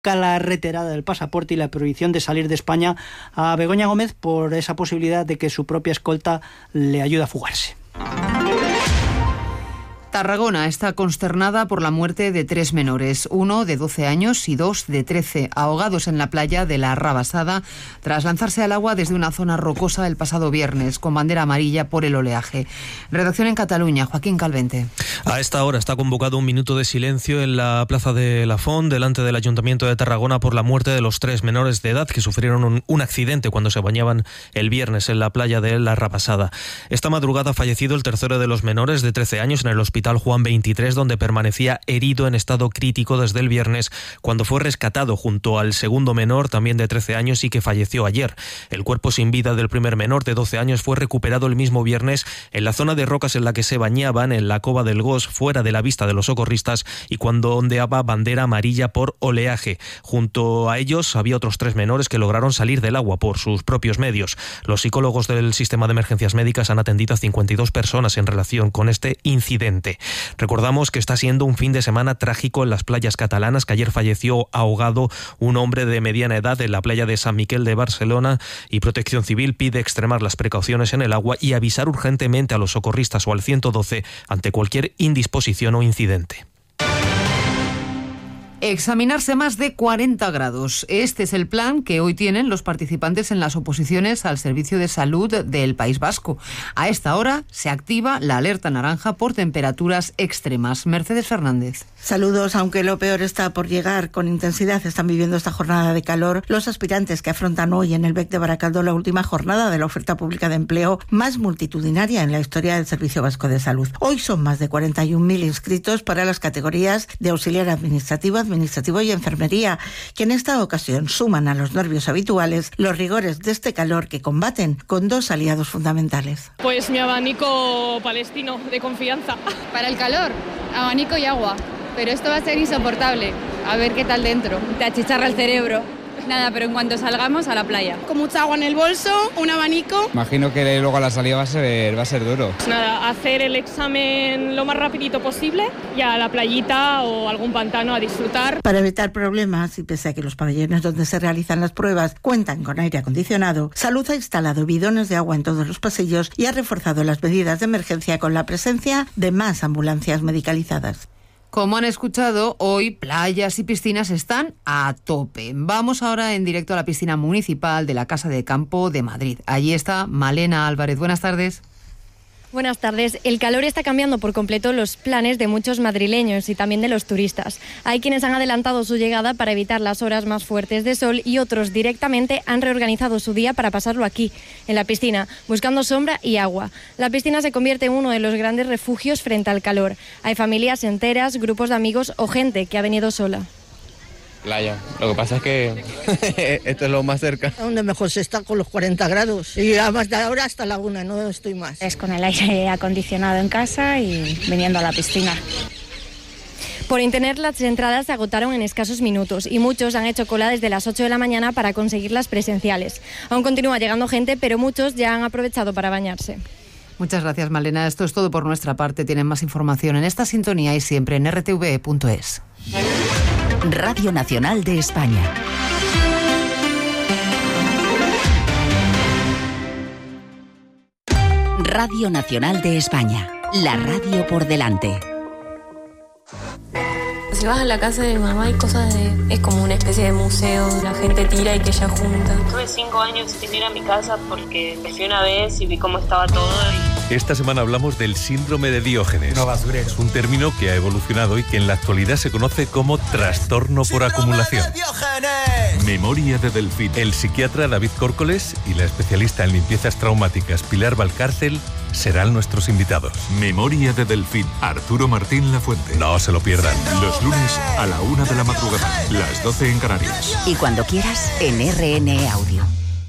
la retirada del pasaporte y la prohibición de salir de España a Begoña Gómez por esa posibilidad de que su propia escolta le ayude a fugarse. Tarragona está consternada por la muerte de 3 menores, uno de 12 años y 2 de 13, ahogados en la playa de la Rabasada tras lanzarse al agua desde una zona rocosa el pasado viernes, con bandera amarilla por el oleaje. Redacción en Cataluña, Joaquín Calvente. A esta hora está convocado un minuto de silencio en la plaza de la Font, delante del Ayuntamiento de Tarragona, por la muerte de los 3 menores de edad que sufrieron un accidente cuando se bañaban el viernes en la playa de la Rabasada. Esta madrugada ha fallecido el tercero de los menores, de 13 años, en el hospital Juan 23, donde permanecía herido en estado crítico desde el viernes, cuando fue rescatado junto al segundo menor, también de 13 años, y que falleció ayer. El cuerpo sin vida del primer menor, de 12 años, fue recuperado el mismo viernes en la zona de rocas en la que se bañaban, en la Cova del Gos, fuera de la vista de los socorristas, y cuando ondeaba bandera amarilla por oleaje. Junto a ellos había otros 3 menores que lograron salir del agua por sus propios medios. Los psicólogos del sistema de emergencias médicas han atendido a 52 personas en relación con este incidente. Recordamos que está siendo un fin de semana trágico en las playas catalanas, que ayer falleció ahogado un hombre de mediana edad en la playa de San Miquel de Barcelona, y Protección Civil pide extremar las precauciones en el agua y avisar urgentemente a los socorristas o al 112 ante cualquier indisposición o incidente. Examinarse más de 40 grados. Este es el plan que hoy tienen los participantes en las oposiciones al Servicio de Salud del País Vasco. A esta hora se activa la alerta naranja por temperaturas extremas. Mercedes Fernández. Saludos. Aunque lo peor está por llegar, con intensidad están viviendo esta jornada de calor los aspirantes que afrontan hoy en el BEC de Baracaldo la última jornada de la oferta pública de empleo más multitudinaria en la historia del Servicio Vasco de Salud. Hoy son más de 41.000 inscritos para las categorías de auxiliar administrativo y enfermería, que en esta ocasión suman a los nervios habituales los rigores de este calor que combaten con 2 aliados fundamentales. Pues mi abanico palestino de confianza. Para el calor, abanico y agua, pero esto va a ser insoportable. A ver qué tal dentro. Te achicharra el cerebro. Nada, pero en cuanto salgamos, a la playa. Con mucha agua en el bolso, un abanico. Imagino que luego a la salida va a ser duro. Nada, hacer el examen lo más rapidito posible y a la playita o algún pantano a disfrutar. Para evitar problemas, y pese a que los pabellones donde se realizan las pruebas cuentan con aire acondicionado, Salud ha instalado bidones de agua en todos los pasillos y ha reforzado las medidas de emergencia con la presencia de más ambulancias medicalizadas. Como han escuchado, hoy playas y piscinas están a tope. Vamos ahora en directo a la piscina municipal de la Casa de Campo de Madrid. Allí está Malena Álvarez. Buenas tardes. Buenas tardes. El calor está cambiando por completo los planes de muchos madrileños y también de los turistas. Hay quienes han adelantado su llegada para evitar las horas más fuertes de sol y otros directamente han reorganizado su día para pasarlo aquí, en la piscina, buscando sombra y agua. La piscina se convierte en uno de los grandes refugios frente al calor. Hay familias enteras, grupos de amigos o gente que ha venido sola. Playa. Lo que pasa es que esto es lo más cerca. Donde mejor se está con los 40 grados. Y además de ahora hasta la 1, no estoy más. Es con el aire acondicionado en casa y viniendo a la piscina. Por internet las entradas se agotaron en escasos minutos y muchos han hecho cola desde las 8 de la mañana para conseguirlas presenciales. Aún continúa llegando gente, pero muchos ya han aprovechado para bañarse. Muchas gracias, Malena. Esto es todo por nuestra parte. Tienen más información en esta sintonía y siempre en rtv.es. Radio Nacional de España. Radio Nacional de España. La radio por delante. Si vas a la casa de mi mamá hay cosas es como una especie de museo, la gente tira y que ella junta. Tuve 5 años sin ir a mi casa porque me fui una vez y vi cómo estaba todo. Esta semana hablamos del síndrome de Diógenes. No basurero. Es un término que ha evolucionado y que en la actualidad se conoce como trastorno por acumulación. Memoria de Delfín. El psiquiatra David Córcoles y la especialista en limpiezas traumáticas Pilar Valcárcel serán nuestros invitados. Memoria de Delfín. Arturo Martín Lafuente. No se lo pierdan. Los lunes a la 1 de la madrugada. Las 12 en Canarias. Y cuando quieras, en RN Audio.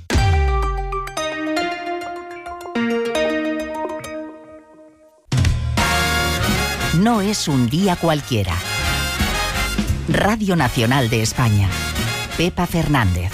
No es un día cualquiera. Radio Nacional de España. Pepa Fernández.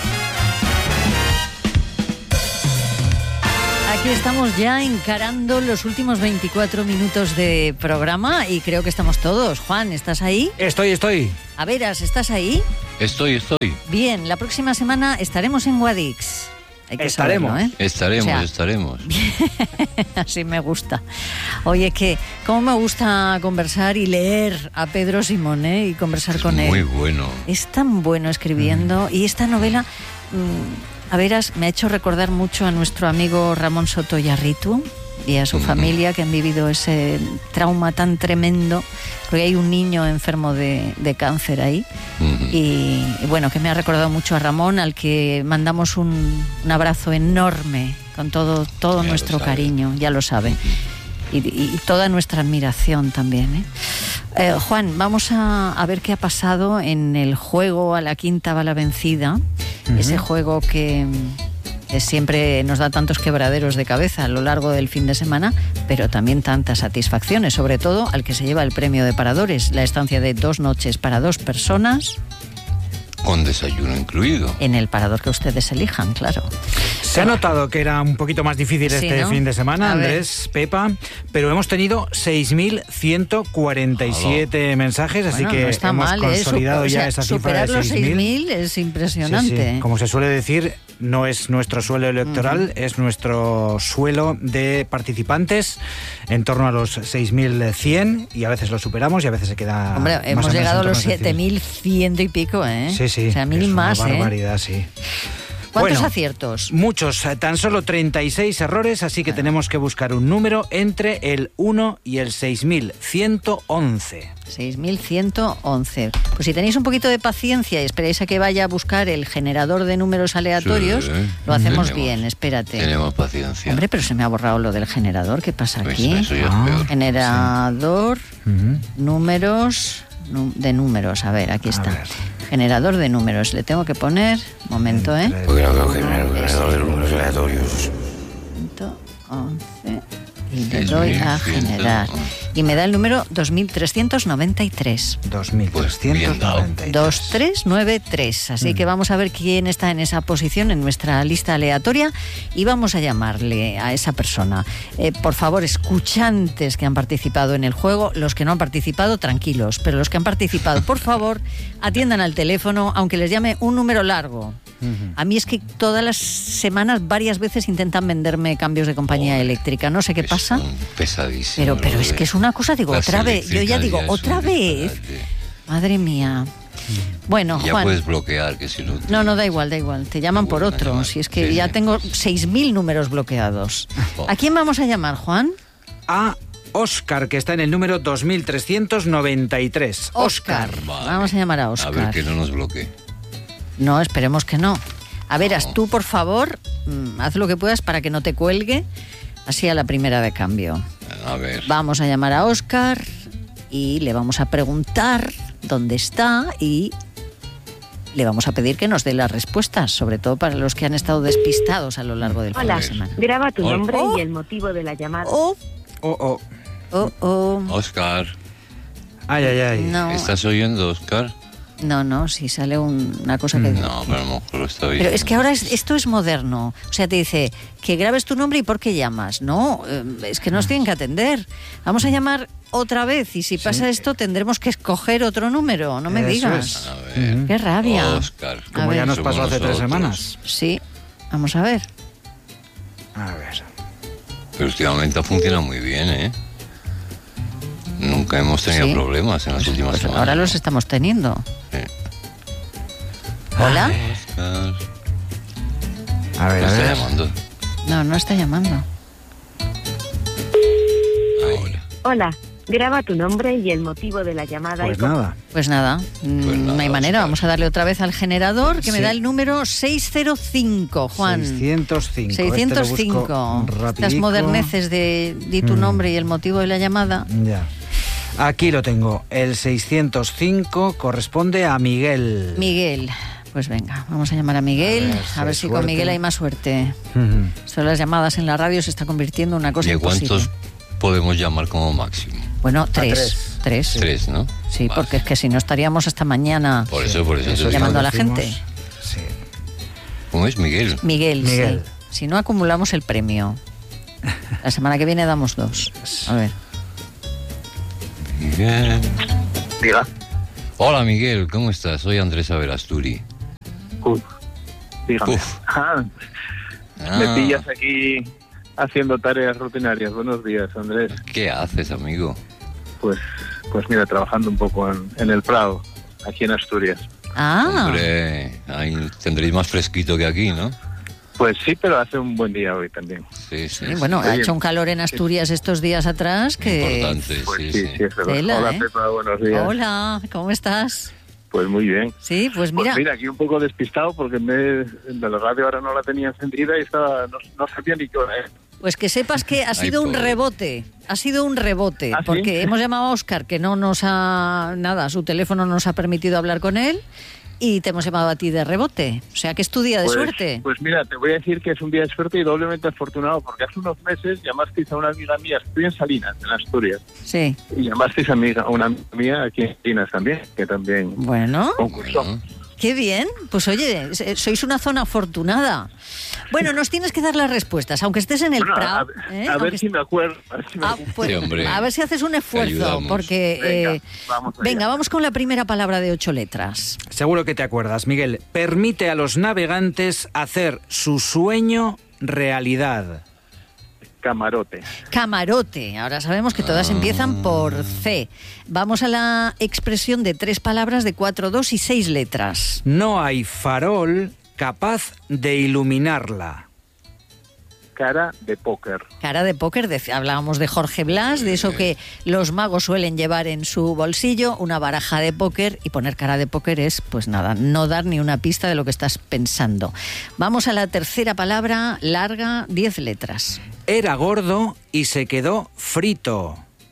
Aquí estamos ya encarando los últimos 24 minutos de programa y creo que estamos todos. Juan, ¿estás ahí? Estoy. A veras, ¿estás ahí? Estoy. Bien, la próxima semana estaremos en Guadix. Hay que Estaremos. saberlo, ¿eh? Estaremos. Así me gusta. Oye, cómo me gusta conversar y leer a Pedro Simón, y conversar con él. Muy bueno. Es tan bueno escribiendo. Y esta novela, a veras, me ha hecho recordar mucho a nuestro amigo Ramón Soto Yarritu y a su familia, que han vivido ese trauma tan tremendo, porque hay un niño enfermo de cáncer ahí. Y bueno, que me ha recordado mucho a Ramón, al que mandamos un abrazo enorme, con todo nuestro cariño, ya lo sabe. Y toda nuestra admiración también, Juan, vamos a ver qué ha pasado en el juego A la quinta va la vencida. Ese juego que siempre nos da tantos quebraderos de cabeza a lo largo del fin de semana, pero también tantas satisfacciones, sobre todo al que se lleva el premio de Paradores, la estancia de 2 noches para 2 personas. Con desayuno incluido. En el parador que ustedes elijan, claro. Se ha notado que era un poquito más difícil fin de semana, Andrés, Pepa, pero hemos tenido 6.147 mensajes, así que no está hemos mal, consolidado ya esa cifra de 6.000. Superar los 6.000 es impresionante. Sí. Como se suele decir, no es nuestro suelo electoral, es nuestro suelo de participantes, en torno a los 6.100, y a veces lo superamos y a veces se queda. Hombre, hemos llegado a los 7.100 y pico, Sí. O sea, 1.000 más, una barbaridad, sí. ¿Cuántos aciertos? Muchos, tan solo 36 errores, así que tenemos que buscar un número entre el 1 y el 6.111. 6.111. Pues si tenéis un poquito de paciencia y esperáis a que vaya a buscar el generador de números aleatorios, lo hacemos bien, espérate. Tenemos paciencia. Hombre, pero se me ha borrado lo del generador, ¿qué pasa aquí? Eso ya es peor. Generador, números, de números, a ver, aquí está. Generador de números, le tengo que poner, momento, Generador de números aleatorios. 111 y le doy a generar. Y me da el número 2393. 2393. 2393. Así que vamos a ver quién está en esa posición en nuestra lista aleatoria y vamos a llamarle a esa persona. Por favor, escuchantes que han participado en el juego, los que no han participado, tranquilos, pero los que han participado, por favor, atiendan al teléfono, aunque les llame un número largo. A mí es que todas las semanas, varias veces intentan venderme cambios de compañía eléctrica. No sé qué pasa. Pesadísimo. Pero es que es una cosa, digo, otra vez. Yo ya digo, otra vez. Madre mía. Bueno, ya Juan. Puedes bloquear, que si no. No, da igual. Te llaman por otro. Si es que ya tengo 6.000 números bloqueados. ¿A quién vamos a llamar, Juan? A Óscar, que está en el número 2393. Óscar. Vale. Vamos a llamar a Óscar. A ver que no nos bloquee. No, esperemos que no. A veras, tú, por favor, haz lo que puedas para que no te cuelgue, así a la primera de cambio. A ver. Vamos a llamar a Óscar y le vamos a preguntar dónde está y le vamos a pedir que nos dé las respuestas, sobre todo para los que han estado despistados a lo largo del fin de semana. Graba tu nombre y el motivo de la llamada. Óscar. Ay. No. ¿Estás oyendo, Óscar? No, si sale una cosa que... No, pero a lo mejor lo está oyendo. Pero es que ahora esto es moderno. O sea, te dice que grabes tu nombre y por qué llamas. No, es que nos tienen que atender. Vamos a llamar otra vez y si pasa esto tendremos que escoger otro número. No me digas. A ver. Qué rabia. Óscar. Como ya nos pasó hace 3 semanas. Sí, vamos a ver. A ver. Pero últimamente ha funcionado muy bien, Nunca hemos tenido problemas en las últimas semanas. Ahora los estamos teniendo. Sí. ¿Hola? Óscar. A ver, ¿No está llamando? No está llamando. Hola, graba tu nombre y el motivo de la llamada. Pues nada. No hay manera. Vamos a darle otra vez al generador que me da el número 605, Juan. 605. 605. Estas moderneces de di tu nombre y el motivo de la llamada. Ya. Aquí lo tengo. El 605 corresponde a Miguel. Miguel. Pues venga, vamos a llamar a Miguel. A ver si con Miguel hay más suerte. Esto de las llamadas en la radio se está convirtiendo en una cosa imposible. ¿Cuántos podemos llamar como máximo? Bueno, 3. 3, ¿no? Sí, vale. Porque es que si no estaríamos hasta mañana por eso llamando a la gente. Sí. ¿Cómo es? Miguel. Miguel. Sí. Si no acumulamos el premio. La semana que viene damos 2. A ver. Miguel. Diga. Hola Miguel, ¿cómo estás? Soy Andrés Averasturi. Dígame. Me pillas aquí haciendo tareas rutinarias. Buenos días, Andrés. ¿Qué haces, amigo? Pues mira, trabajando un poco en el Prado, aquí en Asturias. Hombre, ahí tendréis más fresquito que aquí, ¿no? Pues sí, pero hace un buen día hoy también. Sí. Bueno, ha hecho un calor en Asturias estos días atrás que... Importante, pues sí, es verdad. Tela, Hola, Pepa, buenos días. Hola, ¿cómo estás? Pues muy bien. Sí, pues mira... Pues mira, aquí un poco despistado porque de la radio ahora no la tenía encendida y no sabía ni qué hora es. Pues que sepas que ha sido un rebote, ¿Ah, porque sí? hemos llamado a Óscar, que no nos ha... Nada, su teléfono no nos ha permitido hablar con él, y te hemos llamado a ti de rebote. O sea, que es tu día de suerte. Pues mira, te voy a decir que es un día de suerte y doblemente afortunado, porque hace unos meses llamasteis a una amiga mía, estoy en Salinas, en Asturias. Sí. Y llamasteis a una amiga mía aquí en Salinas también, que también concursó. Qué bien. Pues oye, sois una zona afortunada. Bueno, nos tienes que dar las respuestas, aunque estés en el Prado. A ver si me acuerdo. Pues, a ver si haces un esfuerzo, porque... Venga, vamos con la primera palabra de 8 letras. Seguro que te acuerdas, Miguel. Permite a los navegantes hacer su sueño realidad. Camarote. Camarote. Ahora sabemos que todas empiezan por C. Vamos a la expresión de 3 palabras de 4, 2 y 6 letras. No hay farol capaz de iluminarla. Cara de póker. Cara de póker, hablábamos de Jorge Blas, de eso que los magos suelen llevar en su bolsillo, una baraja de póker, y poner cara de póker es, pues nada, no dar ni una pista de lo que estás pensando. Vamos a la tercera palabra, larga, 10 letras. Era gordo y se quedó frito.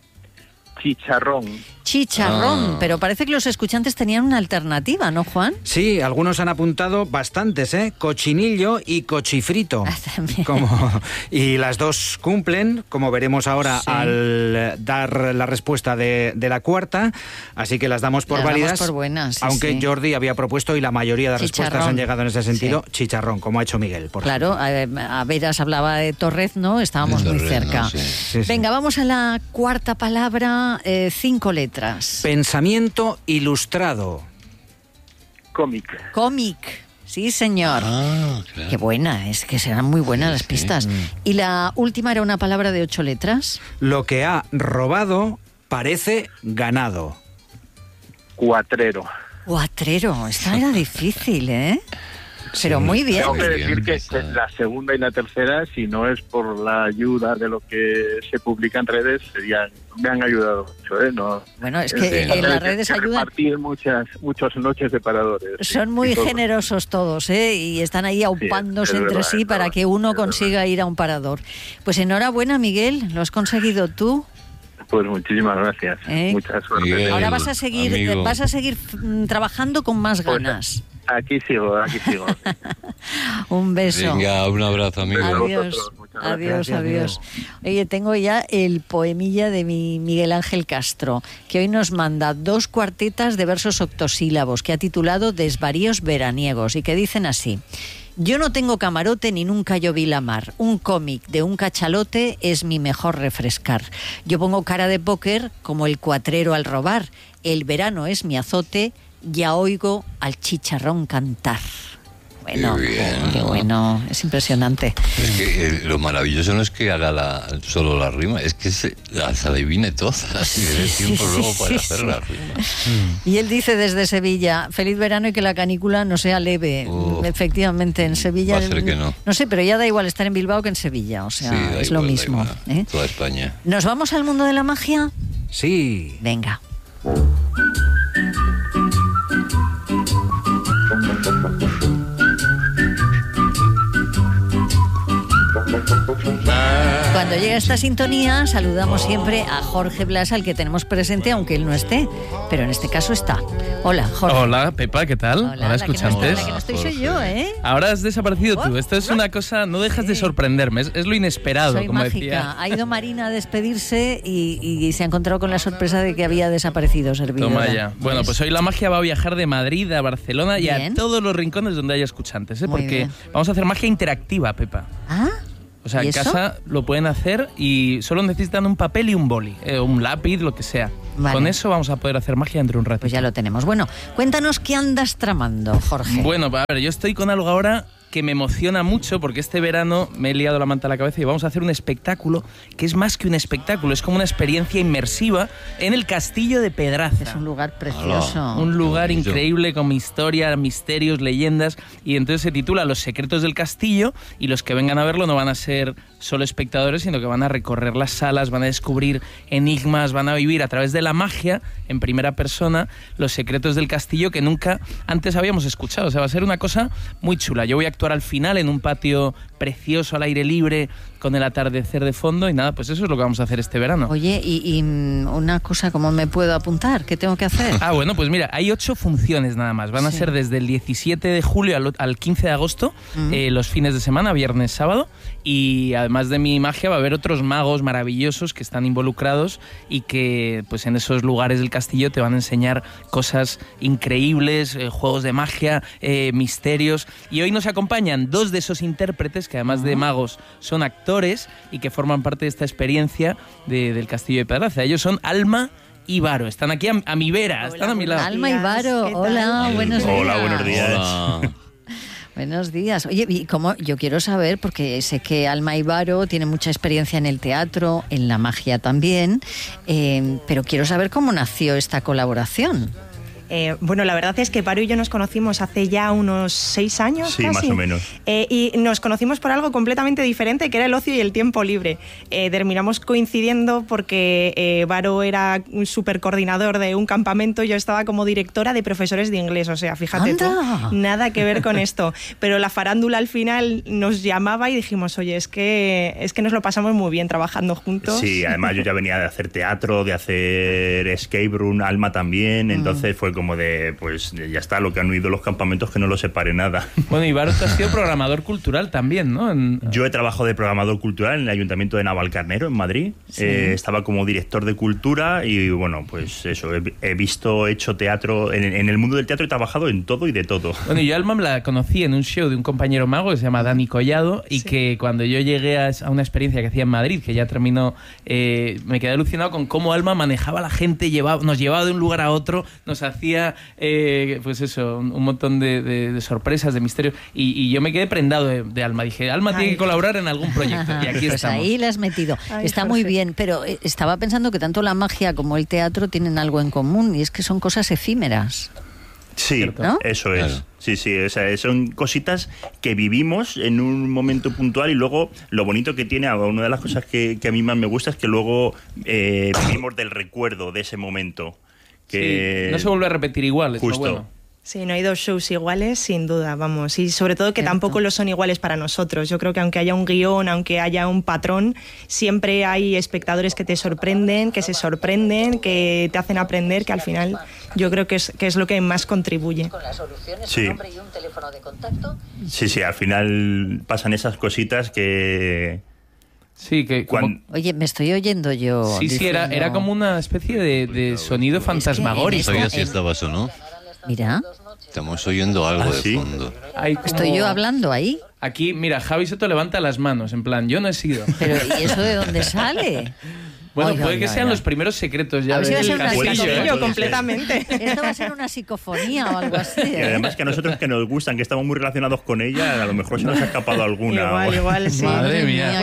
Chicharrón, pero parece que los escuchantes tenían una alternativa, ¿no, Juan? Sí, algunos han apuntado bastantes, cochinillo y cochifrito. Y las dos cumplen, como veremos ahora al dar la respuesta de la cuarta, así que las damos por válidas. Damos por buenas, aunque Jordi había propuesto y la mayoría de las respuestas han llegado en ese sentido, chicharrón, como ha hecho Miguel. Claro, a Veras hablaba de Torrezno, estábamos muy cerca. Venga, vamos a la cuarta palabra, 5 letras. Pensamiento ilustrado. Cómic. Sí, señor. Claro. Qué buena, es que serán muy buenas las pistas. Y la última era una palabra de 8 letras. Lo que ha robado parece ganado. Cuatrero. Esta era difícil, ¿eh? Pero muy bien. Tengo que decir que la segunda y la tercera, si no es por la ayuda de lo que se publica en redes, me han ayudado mucho, ¿eh? Bueno, es que en las redes ayudan. Repartir muchas noches de paradores. Son muy generosos todos, ¿eh? Y están ahí aupándose entre sí para que uno consiga ir a un parador. Pues enhorabuena, Miguel, lo has conseguido tú. Pues muchísimas gracias. Mucha suerte. Miguel, ahora vas a seguir trabajando con más ganas. Aquí sigo. Un beso. Venga, un abrazo, amigo. Adiós. Oye, tengo ya el poemilla de mi Miguel Ángel Castro, que hoy nos manda 2 cuartetas de versos octosílabos, que ha titulado Desvaríos veraniegos, y que dicen así: yo no tengo camarote ni nunca yo vi la mar. Un cómic de un cachalote es mi mejor refrescar. Yo pongo cara de póker como el cuatrero al robar. El verano es mi azote, ya oigo al chicharrón cantar. Bueno, qué bueno, es impresionante. Es que lo maravilloso no es que haga solo la rima, es que las adivine todas y le dé tiempo luego para hacer la rima. Y él dice desde Sevilla: feliz verano y que la canícula no sea leve. Efectivamente, en Sevilla... Va a ser que no. No sé, pero ya da igual estar en Bilbao que en Sevilla, o sea, es igual, lo mismo. Toda España. ¿Nos vamos al mundo de la magia? Sí. Venga. Cuando llega esta sintonía, saludamos siempre a Jorge Blas, al que tenemos presente, aunque él no esté, pero en este caso está. Hola, Jorge. Hola, Pepa, ¿qué tal? Hola, escuchantes. La que no estoy soy yo, ¿eh? Ahora has desaparecido tú. Esto es una cosa, no dejas de sorprenderme, es lo inesperado, soy como mágica. decía. Ha ido Marina a despedirse y se ha encontrado con la sorpresa de que había desaparecido servidora. Toma ya. Bueno, pues hoy la magia va a viajar de Madrid a Barcelona y a todos los rincones donde haya escuchantes, ¿eh? Porque vamos a hacer magia interactiva, Pepa. ¿Ah? O sea, ¿Y en eso? casa lo pueden hacer y solo necesitan un papel y un boli, un lápiz, lo que sea. Vale. Con eso vamos a poder hacer magia dentro de un rato. Pues ya lo tenemos. Bueno, cuéntanos qué andas tramando, Jorge. Bueno, a ver, yo estoy con algo ahora que me emociona mucho porque este verano me he liado la manta a la cabeza y vamos a hacer un espectáculo que es más que un espectáculo, es como una experiencia inmersiva en el Castillo de Pedraza. Es un lugar precioso. Un lugar increíble con historia, misterios, leyendas, y entonces se titula Los secretos del castillo, y los que vengan a verlo no van a ser solo espectadores, sino que van a recorrer las salas, van a descubrir enigmas, van a vivir a través de la magia, en primera persona, los secretos del castillo que nunca antes habíamos escuchado. O sea, va a ser una cosa muy chula. Yo voy a actuar al final en un patio precioso al aire libre con el atardecer de fondo y nada, pues eso es lo que vamos a hacer este verano. Oye, y una cosa, ¿cómo me puedo apuntar? ¿Qué tengo que hacer? Ah, bueno, pues mira, hay 8 funciones nada más. Van a ser desde el 17 de julio al 15 de agosto, los fines de semana, viernes, sábado, y además de mi magia va a haber otros magos maravillosos que están involucrados y que pues en esos lugares del castillo te van a enseñar cosas increíbles, juegos de magia, misterios, y hoy nos acompañan 2 de esos intérpretes que además de magos son actores y que forman parte de esta experiencia del Castillo de Pedraza. Ellos son Alma y Varo. Están aquí a mi vera, están a mi lado. Alma y Varo, hola, buenos días. Hola, buenos días. Hola. Buenos días. Oye, y yo quiero saber, porque sé que Alma y Varo tienen mucha experiencia en el teatro, en la magia también, pero quiero saber cómo nació esta colaboración. Bueno, la verdad es que Varo y yo nos conocimos hace ya unos 6 años. Sí, casi. más o menos. Y nos conocimos por algo completamente diferente, que era el ocio y el tiempo libre. Terminamos coincidiendo porque Varo era un súper coordinador de un campamento y yo estaba como directora de profesores de inglés. O sea, fíjate tú, nada que ver con esto. Pero la farándula al final nos llamaba y dijimos, oye, es que nos lo pasamos muy bien trabajando juntos. Sí, además yo ya venía de hacer teatro, de hacer escape room, Alma también, entonces fue como de, pues ya está, lo que han oído los campamentos, que no lo separe nada. Bueno, y Varo, tú has sido programador cultural también, ¿no? Yo he trabajado de programador cultural en el Ayuntamiento de Navalcarnero, en Madrid. Sí. Estaba como director de cultura y, bueno, pues eso, he hecho teatro. En el mundo del teatro he trabajado en todo y de todo. Bueno, yo Alma la conocí en un show de un compañero mago que se llama Dani Collado y que cuando yo llegué a una experiencia que hacía en Madrid, que ya terminó, me quedé alucinado con cómo Alma manejaba a la gente, nos llevaba de un lugar a otro, nos hacía pues eso, un montón de sorpresas, de misterios, y yo me quedé prendado de Alma. Dije, Alma tiene que colaborar en algún proyecto, y aquí pues estamos. Ahí la has metido. Está Jorge. muy bien, pero estaba pensando que tanto la magia como el teatro tienen algo en común, y es que son cosas efímeras. Sí, ¿no? Eso es. Claro. Sí, o sea, son cositas que vivimos en un momento puntual y luego lo bonito que tiene, una de las cosas que a mí más me gusta es que luego vivimos del recuerdo de ese momento. Que sí, no se vuelve a repetir igual, es justo. Lo bueno. Sí, no hay 2 shows iguales, sin duda, vamos. Y sobre todo que tampoco lo son iguales para nosotros. Yo creo que aunque haya un guión, aunque haya un patrón, siempre hay espectadores que te sorprenden, que se sorprenden, que te hacen aprender, que al final yo creo que es lo que más contribuye. Con las soluciones, sí. Un nombre y un teléfono de contacto. Sí, al final pasan esas cositas que... Sí, que Oye, me estoy oyendo yo. Sí, diciendo... era como una especie de sonido fantasmagórico. Todavía sí estaba eso, ¿no? Mira. Estamos oyendo algo de fondo. ¿Estoy yo hablando ahí? Aquí, mira, Javi Soto levanta las manos, en plan, yo no he sido. Pero, ¿y eso de dónde sale? Bueno, puede que sean los primeros secretos ya del castillo. Completamente. Esto va a ser una psicofonía o algo así. Y además que a nosotros que nos gustan, que estamos muy relacionados con ella, a lo mejor se nos ha escapado alguna. Igual, sí. Madre mía.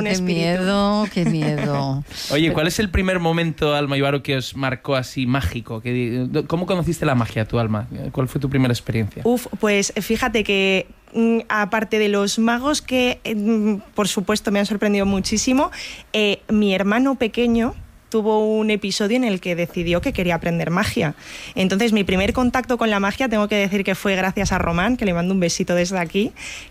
Qué miedo. Oye, ¿cuál es el primer momento, Alma y Varo, que os marcó así mágico? ¿Cómo conociste la magia, tu Alma? ¿Cuál fue tu primera experiencia? Pues fíjate que aparte de los magos que por supuesto me han sorprendido muchísimo, mi hermano pequeño tuvo un episodio en el que decidió que quería aprender magia. Entonces, mi primer contacto con la magia, tengo que decir que fue gracias a Román, que le mando un besito desde aquí.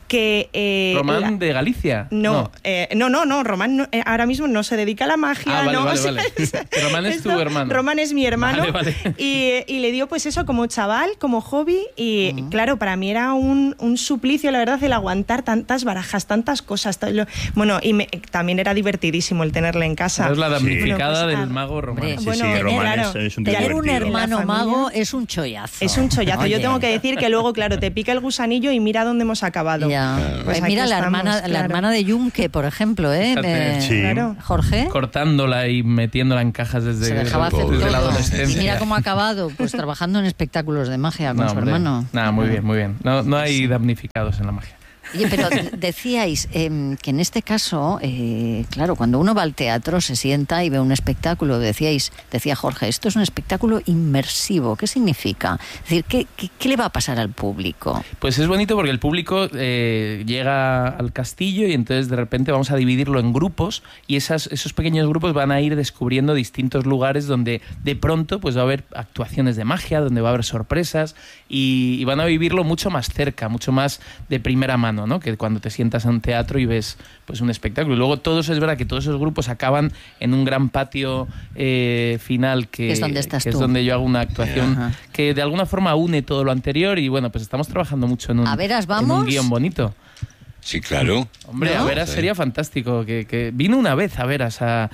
¿Román de Galicia? No, Román ahora mismo no se dedica a la magia. Vale. Pero Román es tu hermano. Román es mi hermano. Vale. Y le dio pues eso como chaval, como hobby, y claro, para mí era un suplicio, la verdad, el aguantar tantas barajas, tantas cosas. Bueno, y también era divertidísimo el tenerle en casa. Es la damnificada del mago Román. Román es un tío tener un divertido. hermano mago es un chollazo. Es un chollazo. Oye. Yo tengo que decir que luego, claro, te pica el gusanillo y mira dónde hemos acabado. Ya. Pues Mira aquí la estamos, hermana de Yunque, por ejemplo, Fíjate. Jorge. Cortándola y metiéndola en cajas desde, Se dejaba hacer desde la todo. adolescencia. Y mira cómo ha acabado, pues trabajando en espectáculos de magia con su hombre. hermano. Nada, muy bien, muy bien. No hay damnificados en la magia. Oye, pero decíais que en este caso, claro, cuando uno va al teatro, se sienta y ve un espectáculo, decía Jorge, esto es un espectáculo inmersivo. ¿Qué significa? Es decir, ¿qué le va a pasar al público? Pues es bonito porque el público llega al castillo y entonces de repente vamos a dividirlo en grupos y esos pequeños grupos van a ir descubriendo distintos lugares donde de pronto pues va a haber actuaciones de magia, donde va a haber sorpresas y van a vivirlo mucho más cerca, mucho más de primera mano, ¿no? Que cuando te sientas en un teatro y ves pues un espectáculo. Y luego es verdad que todos esos grupos acaban en un gran patio final que es donde estás tú. Es donde yo hago una actuación que de alguna forma une todo lo anterior y bueno, pues estamos trabajando mucho en un guión bonito. Sí, claro. Hombre, ¿No? Averas sería fantástico. Que vino una vez Averas al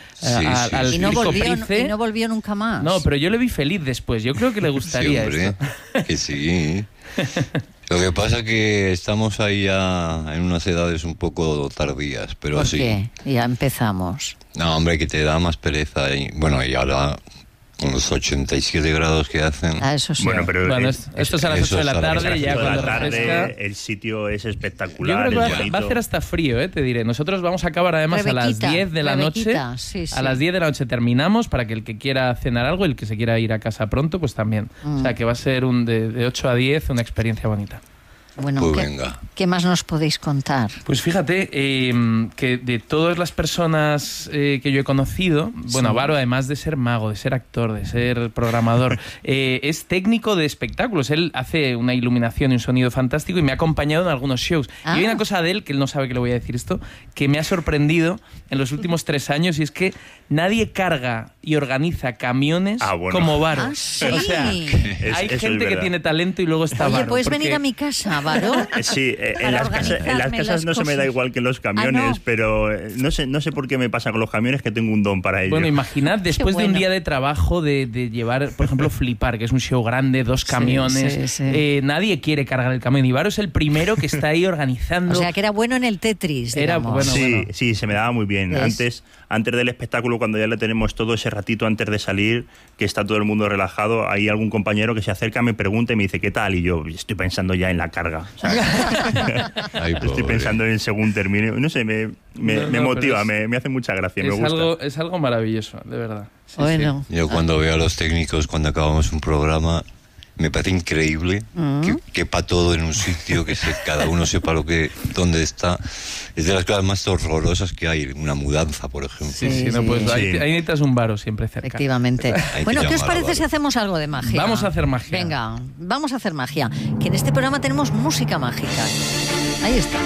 Y no Circo volvió, Price. y no volvió nunca más. No, pero yo le vi feliz después. Yo creo que le gustaría Sí, hombre, esto. que sí. Lo que pasa es que estamos ahí ya en unas edades un poco tardías, pero ¿Por sí. qué? Ya empezamos. No, hombre, que te da más pereza. Y ahora con los 87 grados que hacen. Eso sí. Bueno, pero esto es a las 8 de la tarde y ya cuando refresca. El sitio es Yo espectacular. creo que va a hacer hasta frío, te diré. Nosotros vamos a acabar además a las 10 de la noche. Sí. A las 10 de la noche terminamos para que el que quiera cenar algo y el que se quiera ir a casa pronto, pues también. O sea, que va a ser de 8 a 10 una experiencia bonita. Bueno, Pues venga. ¿Qué más nos podéis contar? Pues fíjate que de todas las personas que yo he conocido, bueno, Varo, además de ser mago, de ser actor, de ser programador, es técnico de espectáculos. Él hace una iluminación y un sonido fantástico y me ha acompañado en algunos shows. Y hay una cosa de él, que él no sabe que le voy a decir esto, que me ha sorprendido en los últimos 3 años y es que nadie carga y organiza camiones como Varo. ¿Sí? O sea, hay gente que tiene talento y luego está Oye, Varo. ¿puedes venir a mi casa, Varo? Sí, en las casas no se me da igual que en los camiones, pero no sé por qué me pasa con los camiones que tengo un don para ello. Bueno, imaginad después de un día de trabajo de llevar, por ejemplo, Flipar, que es un show grande, 2 camiones, nadie quiere cargar el camión y Varo es el primero que está ahí organizando. O sea, que era bueno en el Tetris, digamos. Sí, se me daba muy bien. Antes del espectáculo, cuando ya le tenemos todo ese ratito antes de salir, que está todo el mundo relajado, hay algún compañero que se acerca, me pregunta y me dice, ¿qué tal? Y yo estoy pensando ya en la carga. Estoy pensando en según termine. No sé, me motiva, me hace mucha gracia, me gusta. Es algo maravilloso, de verdad. Bueno. Yo cuando veo a los técnicos, cuando acabamos un programa, me parece increíble que quepa todo en un sitio, que cada uno sepa dónde está. Es de las cosas más horrorosas que hay, una mudanza, por ejemplo. Ahí necesitas un Varo siempre cerca. Efectivamente. Bueno, ¿qué os parece si hacemos algo de magia? Vamos a hacer magia. Venga, vamos a hacer magia. Que en este programa tenemos música mágica. Ahí está.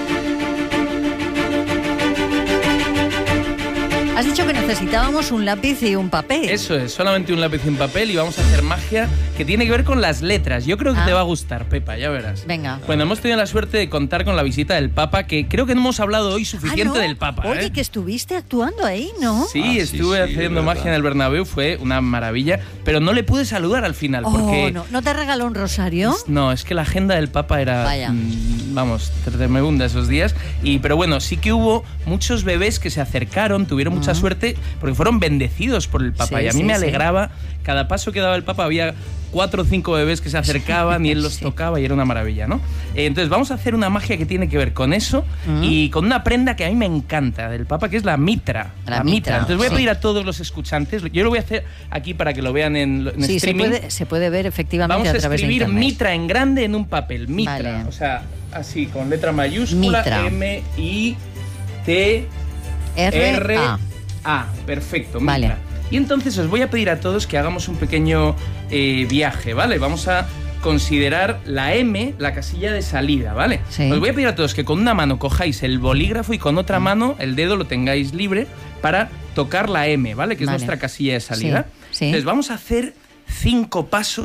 Has dicho que necesitábamos un lápiz y un papel. Eso es, solamente un lápiz y un papel y vamos a hacer magia que tiene que ver con las letras. Yo creo que te va a gustar, Pepa, ya verás. Venga. Bueno, hemos tenido la suerte de contar con la visita del Papa, que creo que no hemos hablado hoy suficiente del Papa. Oye, que estuviste actuando ahí, ¿no? Sí, estuve haciendo magia en el Bernabéu, fue una maravilla, pero no le pude saludar al final. Porque ¿No te regaló un rosario? No, es que la agenda del Papa era, tremenda esos días. Pero bueno, sí que hubo muchos bebés que se acercaron, tuvieron mucha suerte, porque fueron bendecidos por el Papa. Y a mí me alegraba, cada paso que daba el Papa había 4 o 5 bebés que se acercaban y él los tocaba y era una maravilla, ¿no? Entonces vamos a hacer una magia que tiene que ver con eso y con una prenda que a mí me encanta del Papa, que es la mitra. La mitra. Entonces voy a pedir a todos los escuchantes, yo lo voy a hacer aquí para que lo vean en streaming. Se puede ver efectivamente a través de internet. Vamos a escribir mitra en grande en un papel, mitra. Vale. O sea, así, con letra mayúscula, mitra. M-I-T-R-A. Perfecto, mitra. Vale. Y entonces os voy a pedir a todos que hagamos un pequeño viaje, ¿vale? Vamos a considerar la M, la casilla de salida, ¿vale? Sí. Os voy a pedir a todos que con una mano cojáis el bolígrafo y con otra mano el dedo lo tengáis libre para tocar la M, ¿vale? Que es nuestra casilla de salida. Sí. Entonces vamos a hacer 5 pasos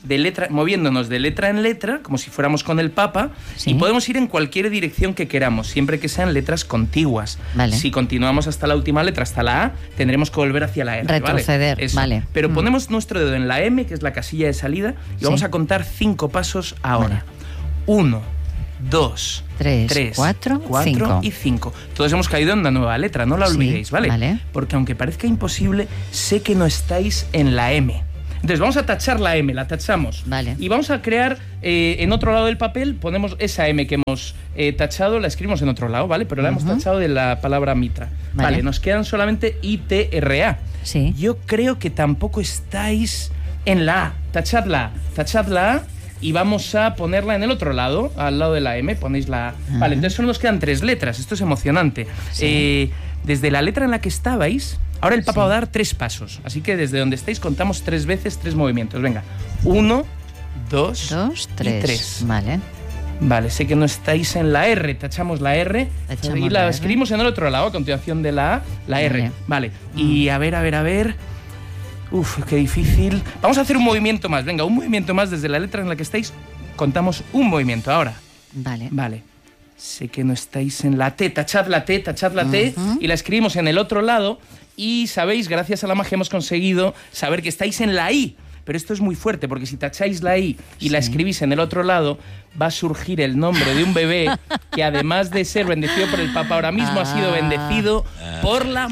moviéndonos de letra en letra, como si fuéramos con el Papa, y podemos ir en cualquier dirección que queramos, siempre que sean letras contiguas. Vale. Si continuamos hasta la última letra, hasta la A, tendremos que volver hacia la R. Retroceder, ¿vale? Pero ponemos nuestro dedo en la M, que es la casilla de salida, y vamos a contar 5 pasos ahora. 1, 2, 3, 4 y 5. Todos hemos caído en una nueva letra, no la olvidéis, ¿vale? Porque aunque parezca imposible, sé que no estáis en la M. Entonces vamos a tachar la M, la tachamos. Vale. Y vamos a crear, en otro lado del papel, ponemos esa M que hemos tachado, la escribimos en otro lado, ¿vale? Pero la hemos tachado de la palabra mitra. Vale, nos quedan solamente ITRA. Sí. Yo creo que tampoco estáis en la A. Tachadla A. Y vamos a ponerla en el otro lado, al lado de la M, ponéis la A. Vale, entonces solo nos quedan 3 letras, esto es emocionante. Sí. Desde la letra en la que estabais, ahora el Papa va a dar 3 pasos, así que desde donde estáis contamos 3 veces 3 movimientos. Venga, 1, 2, 3. Vale, sé que no estáis en la R, tachamos la R y la escribimos en el otro lado, a continuación de la A, la R. Vale, y a ver... Uf, qué difícil. Vamos a hacer un movimiento más. Venga, un movimiento más desde la letra en la que estáis. Contamos un movimiento ahora. Vale. Sé que no estáis en la T. Tachad la T y la escribimos en el otro lado. Y sabéis, gracias a la magia hemos conseguido saber que estáis en la I. Pero esto es muy fuerte, porque si tacháis la I y la escribís en el otro lado, va a surgir el nombre de un bebé que, además de ser bendecido por el Papa, ahora mismo ha sido bendecido por la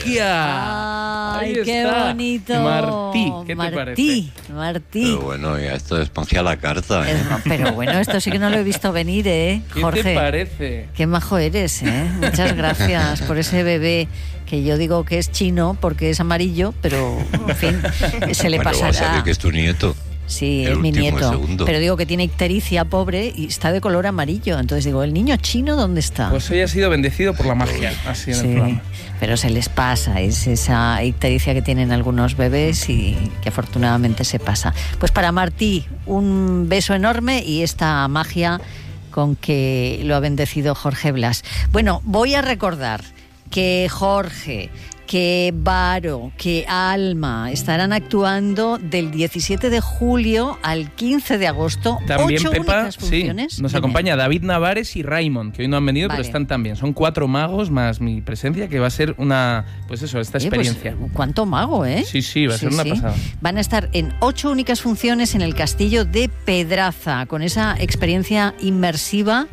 magia. ¡Ay, qué bonito! Martí, ¿qué te parece? Martí. Pero bueno, ya esto es Pangea la carta. Pero bueno, esto sí que no lo he visto venir, Jorge. ¿Qué te parece? Qué majo eres, Muchas gracias por ese bebé que yo digo que es chino porque es amarillo, pero en fin, se le pasará. Vas a ver que es tu nieto. Sí, es mi nieto. Pero digo que tiene ictericia, pobre, y está de color amarillo. Entonces digo, ¿el niño chino dónde está? Pues hoy ha sido bendecido por la magia, así en el programa. Pero se les pasa, es esa ictericia que tienen algunos bebés y que afortunadamente se pasa. Pues para Martí, un beso enorme y esta magia con que lo ha bendecido Jorge Blas. Bueno, voy a recordar que Jorge, que Varo, que Alma estarán actuando del 17 de julio al 15 de agosto. También, 8 Pepa, únicas funciones. Sí, nos acompaña David Navares y Raymond, que hoy no han venido, pero están también. Son 4 magos más mi presencia, que va a ser esta experiencia. Pues, ¿cuánto mago, Sí, va a ser una pasada. Van a estar en 8 únicas funciones en el Castillo de Pedraza, con esa experiencia inmersiva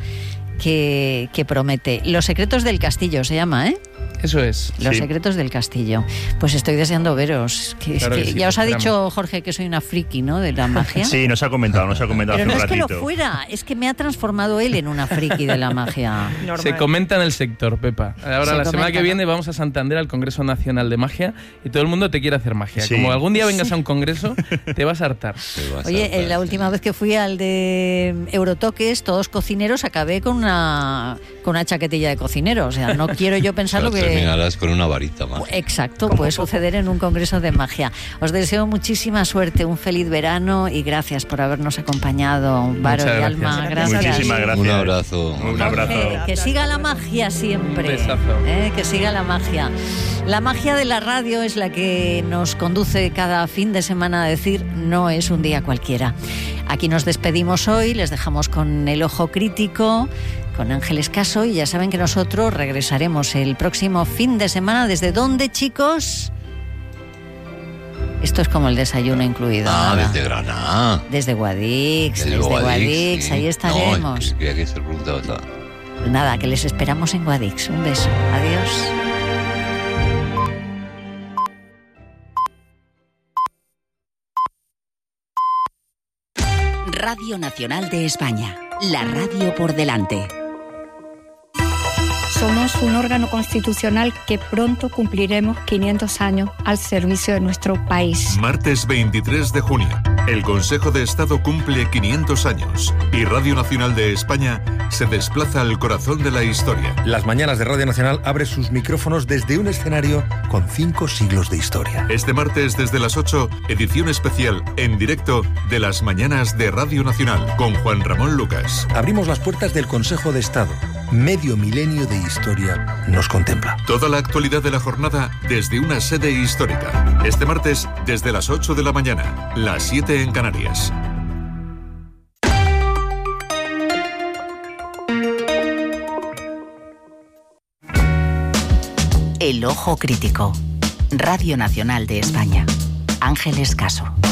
que promete. Los secretos del castillo se llama, Eso es. Los secretos del castillo. Pues estoy deseando veros. Claro que sí, ya os ha dicho Jorge que soy una friki, ¿no? De la magia. Sí, nos ha comentado Pero hace un ratito. no es que lo fuera, es que me ha transformado él en una friki de la magia. Normal. Se comenta en el sector, Pepa. Ahora, la semana que viene vamos a Santander al Congreso Nacional de Magia y todo el mundo te quiere hacer magia. Sí. Como algún día vengas a un congreso, te vas a hartar. Oye, la última vez que fui al de Eurotoques, todos cocineros, acabé con una chaquetilla de cocinero. O sea, no quiero yo pensar lo que... Terminarás con una varita más. Exacto, puede suceder en un congreso de magia. Os deseo muchísima suerte, un feliz verano y gracias por habernos acompañado, Varo y Alma. Gracias. Muchísimas gracias. Un abrazo. Un abrazo. Que siga la magia siempre. Un besazo. Que siga la magia. La magia de la radio es la que nos conduce cada fin de semana a decir no es un día cualquiera. Aquí nos despedimos hoy, les dejamos con el ojo crítico, con Ángeles Caso, y ya saben que nosotros regresaremos el próximo fin de semana. ¿Desde dónde, chicos? Esto es como el desayuno incluido. Desde Granada. Desde Guadix. Desde Guadix, sí. Ahí estaremos. No, creía que se preguntaba todo. Nada, que les esperamos en Guadix. Un beso. Adiós. Radio Nacional de España. La radio por delante. Somos un órgano constitucional que pronto cumpliremos 500 años al servicio de nuestro país. Martes 23 de junio, el Consejo de Estado cumple 500 años y Radio Nacional de España se desplaza al corazón de la historia. Las mañanas de Radio Nacional abre sus micrófonos desde un escenario con 5 siglos de historia. Este martes desde las 8, edición especial en directo de las mañanas de Radio Nacional con Juan Ramón Lucas. Abrimos las puertas del Consejo de Estado. Medio milenio de historia nos contempla. Toda la actualidad de la jornada desde una sede histórica. Este martes desde las 8 de la mañana, las 7 en Canarias. El Ojo Crítico. Radio Nacional de España. Ángeles Caso.